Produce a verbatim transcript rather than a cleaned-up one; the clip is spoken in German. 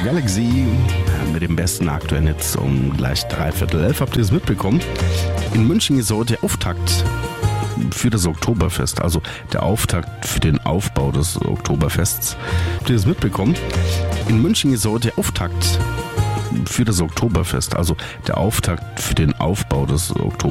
Galaxy mit dem besten aktuellen Hits um gleich dreiviertel elf. Habt ihr es mitbekommen? In München ist heute der Auftakt für das Oktoberfest, also der Auftakt für den Aufbau des Oktoberfests. Habt ihr es mitbekommen? In München ist heute der Auftakt für das Oktoberfest, also der Auftakt für den Aufbau des Oktoberfests.